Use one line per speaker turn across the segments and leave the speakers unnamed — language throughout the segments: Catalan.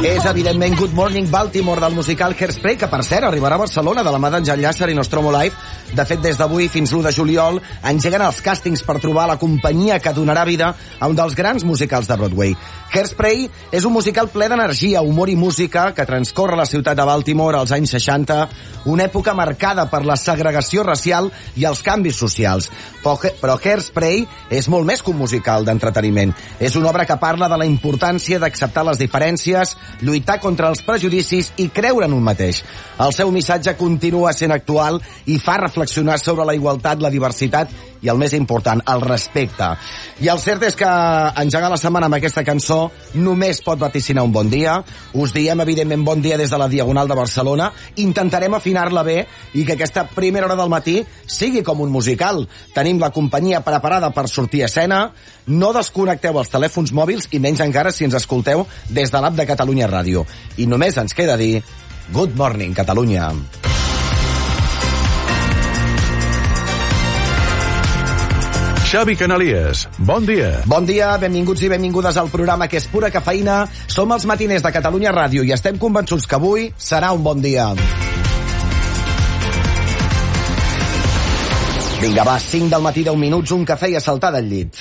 És, evidentment, Good Morning Baltimore del musical Hairspray, que, per cert, arribarà a Barcelona de la mà d'en Jan Llàcer i Nostromo Live. De fet, des d'avui fins l'1 de juliol engeguen els càstings per trobar la companyia que donarà vida a un dels grans musicals de Broadway. Hairspray és un musical ple d'energia, humor i música que transcorre a la ciutat de Baltimore als anys 60, una època marcada per la segregació racial i els canvis socials. Però Hairspray és molt més que un musical d'entreteniment. És una obra que parla de la importància d'acceptar les diferències, lluitar contra els prejudicis i creure en un mateix. El seu missatge continua sent actual i fa reflexionar sobre la igualtat, la diversitat i, el més important, el respecte. I el cert és que engegar la setmana amb aquesta cançó només pot vaticinar un bon dia. Us diem, evidentment, bon dia des de la Diagonal de Barcelona. Intentarem afinar-la bé i que aquesta primera hora del matí sigui com un musical. Tenim la companyia preparada per sortir a escena. No desconnecteu els telèfons mòbils i menys encara si ens escolteu des de l'app de Catalunya Ràdio. I només ens queda dir Good Morning, Catalunya.
Xavi Canalies, bon dia.
Bon dia, benvinguts i benvingudes al programa que és pura cafeïna. Som els matiners de Catalunya Ràdio i estem convençuts que avui serà un bon dia. Vinga, va, 5 del matí, 10 minuts, un cafè i a saltar del llit.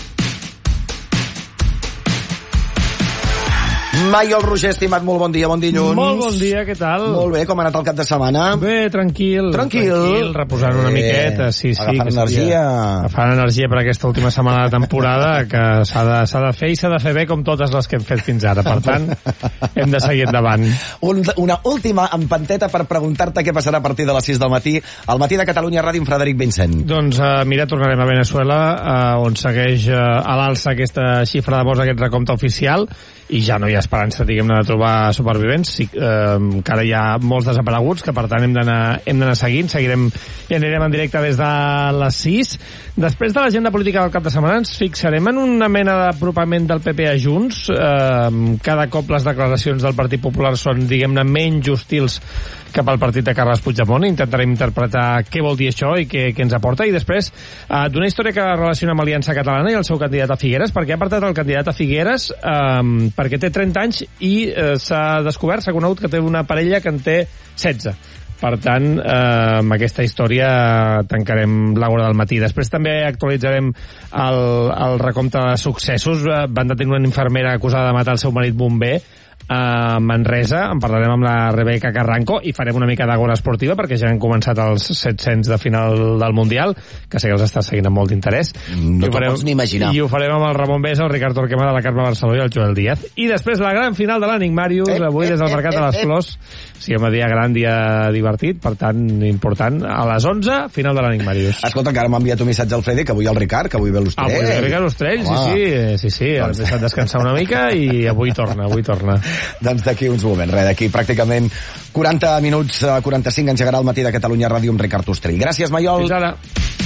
Maiol Roger, estimat, molt bon dia, bon dilluns.
Molt bon dia, què tal?
Molt bé, com ha anat el cap de setmana?
Bé, tranquil, reposant una miqueta, sí.
Agafant energia.
Agafant energia per aquesta última setmana de temporada, que s'ha de fer i s'ha de fer bé com totes les que hem fet fins ara. Per tant, hem de seguir endavant.
Una última empanteta per preguntar-te què passarà a partir de les 6 del matí, al matí de Catalunya Ràdio amb Frederic Vincent.
Doncs, mira, tornarem a Veneçuela, on segueix a l'alça aquesta xifra de morts, aquest recompte oficial, i ja no hi ha esperança, diguem-ne, de trobar supervivents. Sí, encara hi ha molts desapareguts, que per tant hem d'anar seguint. Seguirem i anirem en directe des de les 6. Després de l'agenda política del cap de setmana ens fixarem en una mena d'apropament del PP a Junts. Cada cop les declaracions del Partit Popular són, diguem-ne, menys hostils cap al partit de Carles Puigdemont. Intentarem interpretar què vol dir això i què ens aporta. I després, d'una història que relaciona amb Aliança Catalana i el seu candidat a Figueres, perquè ha apartat el candidat a Figueres perquè té 30 anys i s'ha conegut que té una parella que en té 16. Per tant, amb aquesta història tancarem l'hora del matí. Després també actualitzarem el recompte de successos. Van detenir una infermera acusada de matar el seu marit bomber a Manresa. En parlarem amb la Rebeca Carranco i farem una mica d'agora esportiva perquè ja han començat els 700 de final del Mundial, que sé que els està seguint amb molt d'interès.
No t'ho pots ni imaginar.
I ho farem amb el Ramon Besa, el Ricard Torquemada, la Carme Barceló i el Joel Díaz. I després la gran final de l'Enigmàrius, avui des del Mercat de les Flors. Sí, un dia gran, dia divertit, per tant, important. A les 11, final de l'Enigmàrius.
Escolta, encara m'ha enviat un missatge al Fede, que avui el Ricard, que avui ve l'Ostrell.
Avui ve el Ricard Ostrell, sí. Has deixat descansar una mica i avui torna.
Doncs d'aquí uns moments, d'aquí pràcticament 40 minuts, 45 engegarà el matí de Catalunya Ràdio amb Ricard Ostrell. Gràcies, Maiol.
Fins ara.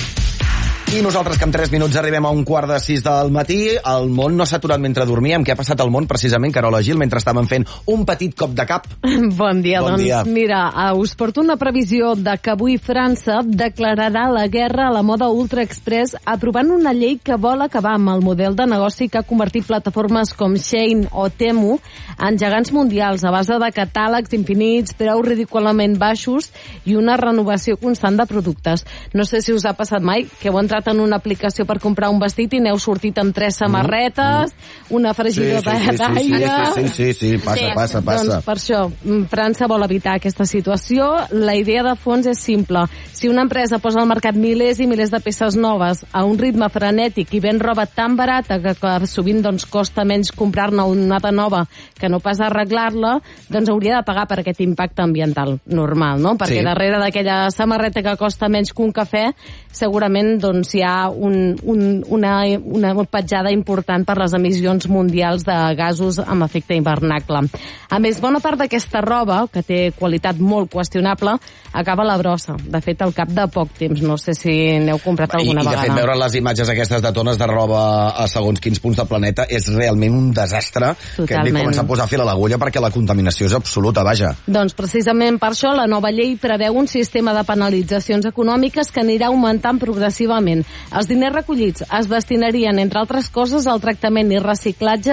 I nosaltres, que en 3 minuts arribem a 5:45 del matí. El món no s'ha aturat mentre dormíem. Què ha passat al món, precisament, Carola Gil, mentre estàvem fent un petit cop de cap?
Bon dia. Mira, us porto una previsió de que avui França declararà la guerra a la moda Ultra Express aprovant una llei que vol acabar amb el model de negoci que ha convertit plataformes com Shein o Temu en gegants mundials a base de catàlegs infinits, preus ridículament baixos i una renovació constant de productes. No sé si us ha passat mai que heu entrat en una aplicació per comprar un vestit i n'heu sortit amb 3 samarretes, una fregidora d'aire...
Sí, passa.
Doncs per això, França vol evitar aquesta situació. La idea de fons és simple. Si una empresa posa al mercat milers i milers de peces noves a un ritme frenètic i ven roba tan barata que sovint costa menys comprar-ne una de nova que no pas arreglar-la, doncs hauria de pagar per aquest impacte ambiental normal, no? Perquè darrere d'aquella samarreta que costa menys que un cafè, segurament hi ha una petjada important per les emissions mundials de gasos amb efecte hivernacle. A més, bona part d'aquesta roba, que té qualitat molt qüestionable, acaba a la brossa. De fet, al cap de poc temps. No sé si n'heu comprat alguna vegada.
I de fet, veure les imatges aquestes de tones de roba a segons quins punts del planeta és realment un desastre.
Totalment.
Que hem de començar a posar fil a l'agulla perquè la contaminació és absoluta, vaja.
Doncs precisament per això la nova llei preveu un sistema de penalitzacions econòmiques que anirà augmentant progressivament. Els diners recollits es destinarien, entre altres coses, al tractament i reciclatge